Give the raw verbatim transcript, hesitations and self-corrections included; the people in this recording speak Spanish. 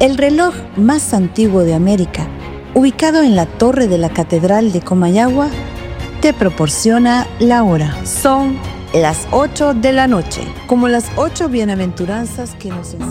El reloj más antiguo de América, ubicado en la torre de la Catedral de Comayagua, te proporciona la hora. Son las ocho de la noche, como las ocho bienaventuranzas que nos enseñan.